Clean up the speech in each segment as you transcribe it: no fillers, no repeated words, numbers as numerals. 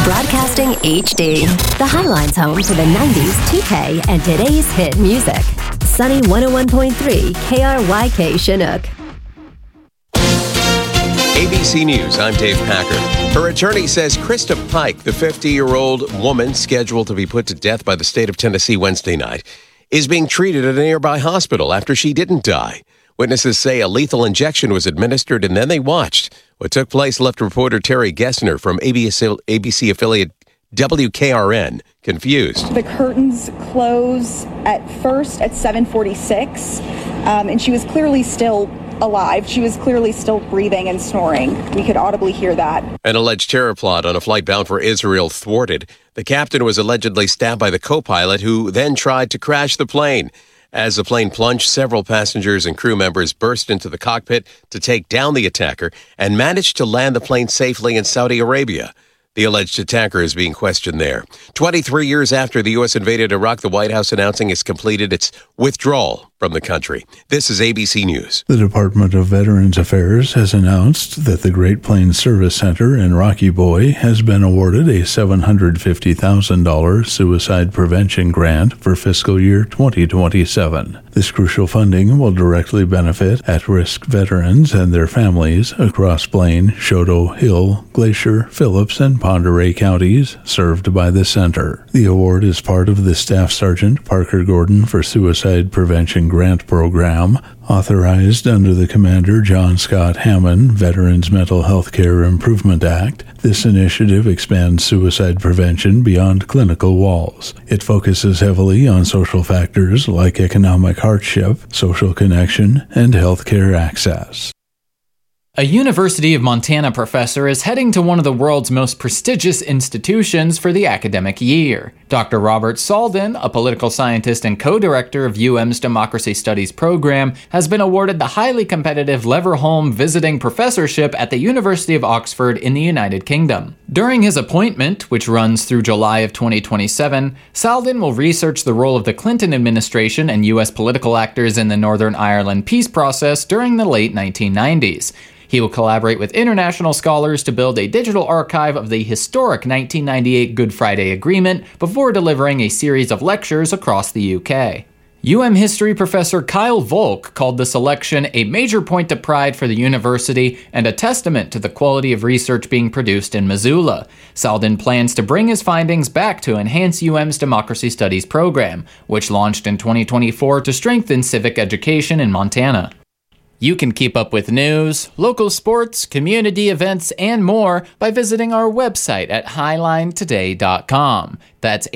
Broadcasting HD. The Highline's home to the 90s, 2K, and today's hit music. Sunny 101.3 KRYK Chinook. ABC News, I'm Dave Packer. Her attorney says Krista Pike, the 50-year-old woman scheduled to be put to death by the state of Tennessee Wednesday night, is being treated at a nearby hospital after she didn't die. Witnesses say a lethal injection was administered and then they watched. What took place left reporter Terry Gessner from ABC affiliate WKRN confused. The curtains close at first at 7:46, and she was clearly still alive. She was clearly still breathing and snoring. We could audibly hear that. An alleged terror plot on a flight bound for Israel thwarted. The captain was allegedly stabbed by the co-pilot, who then tried to crash the plane. As the plane plunged, several passengers and crew members burst into the cockpit to take down the attacker and managed to land the plane safely in Saudi Arabia. The alleged attacker is being questioned there. 23 years after the U.S. invaded Iraq, the White House announcing it's completed its withdrawal from the country. This is ABC News. The Department of Veterans Affairs has announced that the Great Plains Service Center in Rocky Boy has been awarded a $750,000 suicide prevention grant for fiscal year 2027. This crucial funding will directly benefit at-risk veterans and their families across Blaine, Choteau, Hill, Glacier, Phillips, and Pend Oreille counties served by the center. The award is part of the Staff Sergeant Parker Gordon for Suicide Prevention Grant Program, authorized under the Commander John Scott Hammond Veterans Mental Health Care Improvement Act. This initiative expands suicide prevention beyond clinical walls. It focuses heavily on social factors like economic hardship, social connection, and health care access. A University of Montana professor is heading to one of the world's most prestigious institutions for the academic year. Dr. Robert Salden, a political scientist and co-director of UM's Democracy Studies program, has been awarded the highly competitive Leverhulme Visiting Professorship at the University of Oxford in the United Kingdom. During his appointment, which runs through July of 2027, Salden will research the role of the Clinton administration and U.S. political actors in the Northern Ireland peace process during the late 1990s. He will collaborate with international scholars to build a digital archive of the historic 1998 Good Friday Agreement before delivering a series of lectures across the UK. UM history professor Kyle Volk called the selection a major point of pride for the university and a testament to the quality of research being produced in Missoula. Salden plans to bring his findings back to enhance UM's Democracy Studies program, which launched in 2024 to strengthen civic education in Montana. You can keep up with news, local sports, community events, and more by visiting our website at highlinetoday.com. That's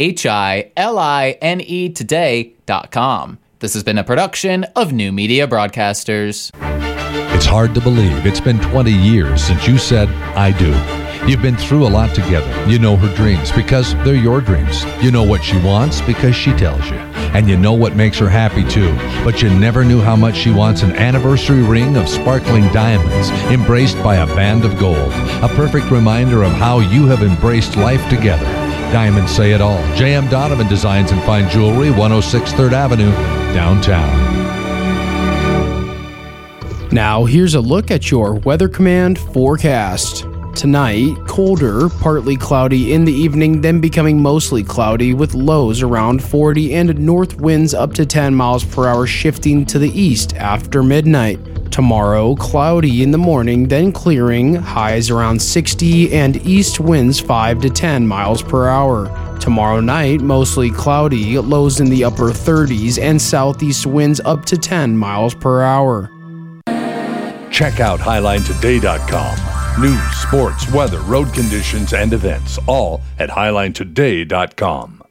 HILINE today.com. This has been a production of New Media Broadcasters. It's hard to believe it's been 20 years since you said, I do. You've been through a lot together. You know her dreams because they're your dreams. You know what she wants because she tells you. And you know what makes her happy too. But you never knew how much she wants an anniversary ring of sparkling diamonds embraced by a band of gold. A perfect reminder of how you have embraced life together. Diamonds say it all. J.M. Donovan Designs and Fine Jewelry, 106 3rd Avenue, downtown. Now, here's a look at your Weather Command forecast. Tonight, colder, partly cloudy in the evening, then becoming mostly cloudy with lows around 40 and north winds up to 10 miles per hour shifting to the east after midnight. Tomorrow, cloudy in the morning, then clearing, highs around 60 and east winds 5 to 10 miles per hour. Tomorrow night, mostly cloudy, lows in the upper 30s and southeast winds up to 10 miles per hour. Check out HighlineToday.com. News, sports, weather, road conditions, and events, all at HighlineToday.com.